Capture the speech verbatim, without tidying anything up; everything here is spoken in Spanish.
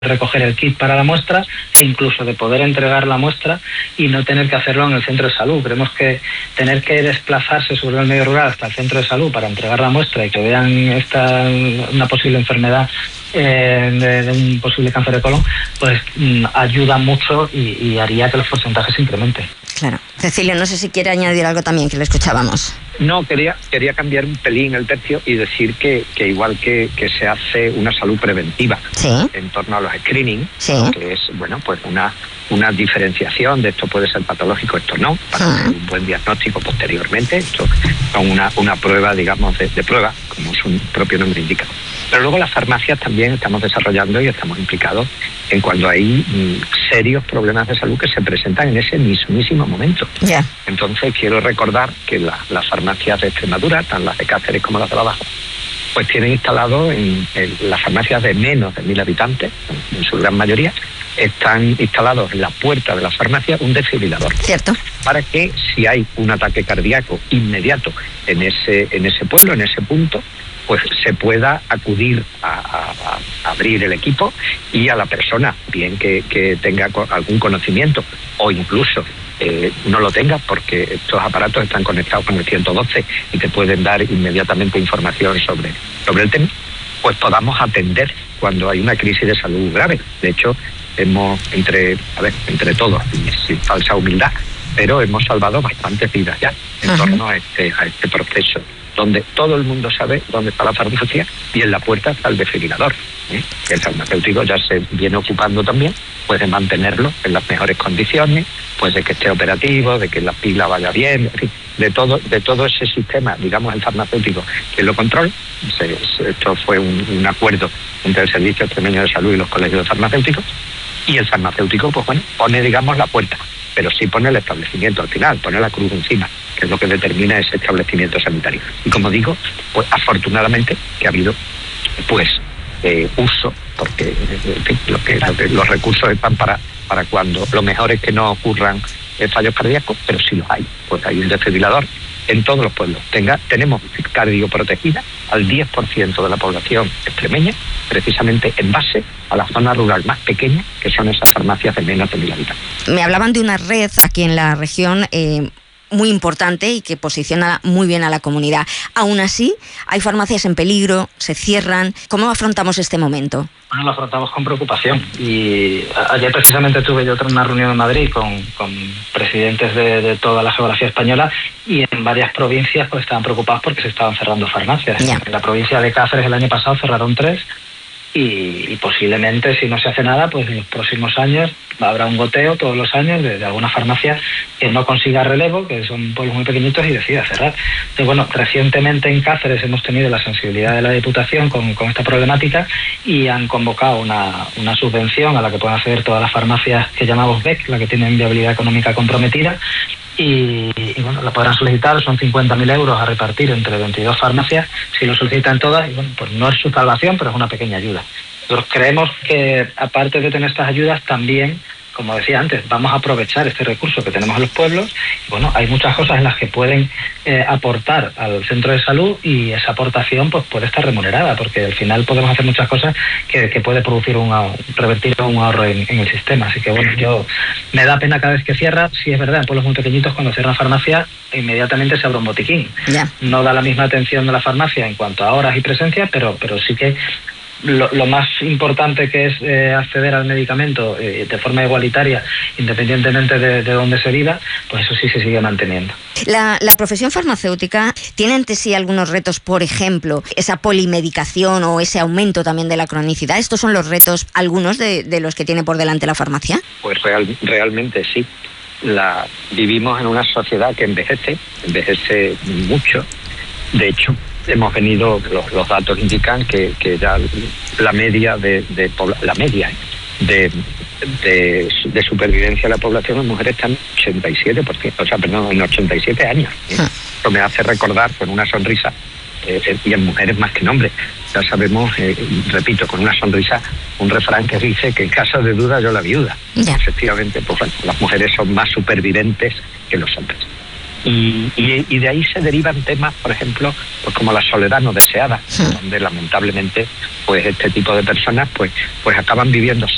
recoger el kit para la muestra e incluso de poder entregar la muestra y no tener que hacerlo en el centro de salud. Creemos que tener que desplazarse sobre el medio rural hasta el centro de salud para entregar la muestra y que vean esta una posible enfermedad eh, de, de un posible cáncer de colon, pues mm, ayuda mucho y, y haría que los porcentajes se incrementen. Claro. Cecilio, no sé si quiere añadir algo también, que le escuchábamos. No, quería quería cambiar un pelín el tercio y decir que, que igual que, que se hace una salud preventiva ¿Sí? en torno a los screening, ¿Sí? que es bueno pues una una diferenciación de esto puede ser patológico, esto no, para ¿Sí? hacer un buen diagnóstico posteriormente, esto con una, una prueba, digamos, de, de prueba, como su propio nombre indica. Pero luego las farmacias también estamos desarrollando y estamos implicados en cuando hay mm, serios problemas de salud que se presentan en ese mismísimo momento. Yeah. Entonces quiero recordar que la, las farmacias de Extremadura, tanto las de Cáceres como las de abajo, pues tienen instalado en, en las farmacias de menos de mil habitantes, en su gran mayoría, están instalados en la puerta de la farmacia un desfibrilador. Cierto. Para que si hay un ataque cardíaco inmediato en ese, en ese pueblo, en ese punto, pues se pueda acudir a, a, a abrir el equipo y a la persona, bien que, que tenga algún conocimiento o incluso eh, no lo tenga, porque estos aparatos están conectados con el ciento doce y te pueden dar inmediatamente información sobre, sobre el tema, pues podamos atender cuando hay una crisis de salud grave. De hecho, hemos, entre, a ver, entre todos, sin falsa humildad, pero hemos salvado bastantes vidas ya en uh-huh. torno a este, a este proceso, donde todo el mundo sabe dónde está la farmacia y en la puerta está el desfibrilador. ¿eh? El farmacéutico ya se viene ocupando también, pues de mantenerlo en las mejores condiciones, pues de que esté operativo, de que la pila vaya bien, en fin, de todo, de todo ese sistema, digamos, el farmacéutico que lo controla. Se, se, esto fue un, un acuerdo entre el Servicio Extremeño de Salud y los colegios de farmacéuticos, y el farmacéutico, pues bueno, pone, digamos, la puerta, pero sí pone el establecimiento al final, pone la cruz encima, que es lo que determina ese establecimiento sanitario. Y como digo, pues afortunadamente que ha habido, pues, eh, uso, porque en fin, lo que, lo que, los recursos están para, para cuando, lo mejor es que no ocurran eh, fallos cardíacos, pero sí los hay, pues hay un desfibrilador en todos los pueblos. Tenga, tenemos cardioprotegida al diez por ciento de la población extremeña, precisamente en base a la zona rural más pequeña, que son esas farmacias de menos de mil habitantes. Me hablaban de una red aquí en la región eh, muy importante y que posiciona muy bien a la comunidad. Aún así, hay farmacias en peligro, se cierran. ¿Cómo afrontamos este momento? Bueno, lo afrontamos con preocupación. Y ayer precisamente tuve yo una reunión en Madrid con, con presidentes de, de toda la geografía española, y en varias provincias pues estaban preocupados porque se estaban cerrando farmacias. Yeah. En la provincia de Cáceres el año pasado cerraron tres, y, y posiblemente, si no se hace nada, pues en los próximos años habrá un goteo todos los años de, de alguna farmacia que no consiga relevo, que son pueblos muy pequeñitos, y decida cerrar. Entonces, bueno, recientemente en Cáceres hemos tenido la sensibilidad de la Diputación con, con esta problemática, y han convocado una, una subvención a la que pueden acceder todas las farmacias que llamamos B E C, la que tienen viabilidad económica comprometida, y, y bueno, la podrán solicitar, son cincuenta mil euros a repartir entre veintidós farmacias, si lo solicitan todas, y bueno, pues no es su salvación, pero es una pequeña ayuda. Nosotros creemos que, aparte de tener estas ayudas, también, como decía antes, vamos a aprovechar este recurso que tenemos en los pueblos. Y bueno, hay muchas cosas en las que pueden eh, aportar al centro de salud, y esa aportación pues puede estar remunerada, porque al final podemos hacer muchas cosas que, que puede producir un ahorro, revertir un ahorro en, en el sistema. Así que bueno, yo me da pena cada vez que cierra. Sí, es verdad, en pueblos muy pequeñitos, cuando cierran farmacia, inmediatamente se abre un botiquín. Yeah. No da la misma atención de la farmacia en cuanto a horas y presencia, pero, pero sí que Lo, lo más importante, que es eh, acceder al medicamento eh, de forma igualitaria, independientemente de, de dónde se viva, pues eso sí se sigue manteniendo. La, la profesión farmacéutica tiene ante sí algunos retos, por ejemplo, esa polimedicación o ese aumento también de la cronicidad. ¿Estos son los retos, algunos de, de los que tiene por delante la farmacia? Pues real, realmente sí. La, vivimos en una sociedad que envejece, envejece mucho. De hecho, hemos venido, los, los datos indican que, que ya la media de, de la media de, de, de supervivencia de la población en mujeres está en ochenta y siete por ciento, o sea, perdón, en ochenta y siete años. ¿eh? Ah. Esto me hace recordar con una sonrisa, eh, y en mujeres más que en hombres. Ya sabemos, eh, repito, con una sonrisa, un refrán que dice que en caso de duda yo la viuda. Yeah. Efectivamente, pues bueno, las mujeres son más supervivientes que los hombres. Y, y, y de ahí se derivan temas, por ejemplo, pues como la soledad no deseada, sí. donde lamentablemente pues este tipo de personas pues, pues acaban viviendo